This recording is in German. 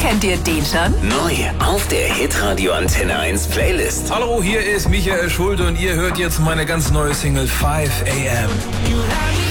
Kennt ihr den schon? Neu auf der Hitradio Antenne 1 Playlist. Hallo, hier ist Michael Schulte und ihr hört jetzt meine ganz neue Single 5 AM.